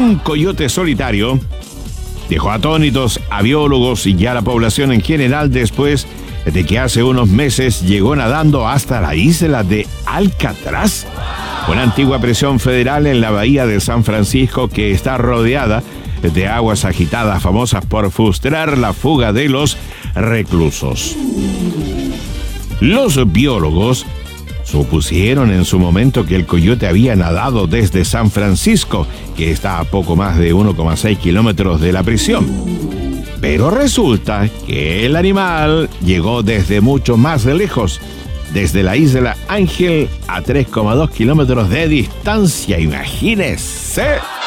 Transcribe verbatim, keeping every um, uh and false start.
un coyote solitario dejó atónitos a biólogos y a la población en general después de que hace unos meses llegó nadando hasta la isla de Alcatraz, una antigua prisión federal en la bahía de San Francisco que está rodeada de aguas agitadas famosas por frustrar la fuga de los reclusos. Los biólogos supusieron en su momento que el coyote había nadado desde San Francisco, que está a poco más de uno coma seis kilómetros de la prisión. Pero resulta que el animal llegó desde mucho más lejos, desde la isla Ángel a tres coma dos kilómetros de distancia, imagínese.